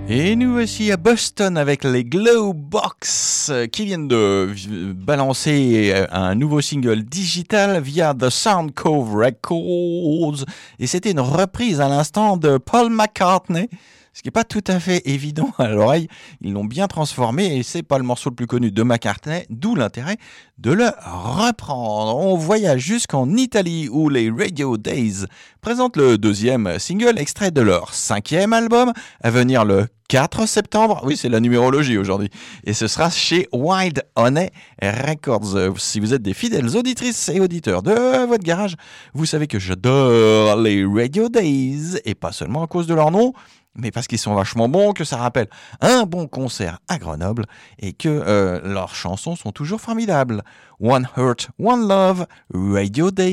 Et nous voici à Boston avec les Glowbox qui viennent de balancer un nouveau single digital via The Sound Cove Records. Et c'était une reprise à l'instant de Paul McCartney, ce qui n'est pas tout à fait évident à l'oreille. Ils l'ont bien transformé et c'est pas le morceau le plus connu de McCartney, d'où l'intérêt de le reprendre. On voyage jusqu'en Italie où les Radio Days présentent le deuxième single extrait de leur 5e album à venir le 4 septembre. Oui, c'est la numérologie aujourd'hui. Et ce sera chez Wild Honey Records. Si vous êtes des fidèles auditrices et auditeurs de votre garage, vous savez que j'adore les Radio Days et pas seulement à cause de leur nom, mais parce qu'ils sont vachement bons, que ça rappelle un bon concert à Grenoble et que leurs chansons sont toujours formidables. One Heart, One Love, Radio Days.